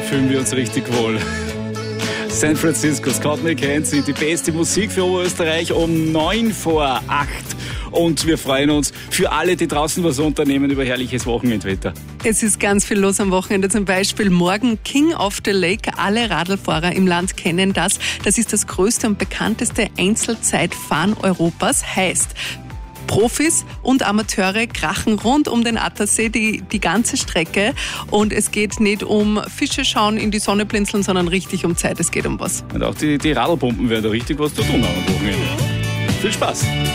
fühlen wir uns richtig wohl. San Francisco, Scott McKenzie, die beste Musik für Oberösterreich um 8:09. Und wir freuen uns für alle, die draußen was unternehmen, über herrliches Wochenendwetter. Es ist ganz viel los am Wochenende, zum Beispiel morgen King of the Lake. Alle Radlfahrer im Land kennen das. Das ist das größte und bekannteste Einzelzeitfahren Europas. Heißt, Profis und Amateure krachen rund um den Attersee die ganze Strecke. Und es geht nicht um Fische schauen, in die Sonne blinzeln, sondern richtig um Zeit. Es geht um was. Und auch die Radlpumpen werden da richtig was zu tun haben am Wochenende. Viel Spaß!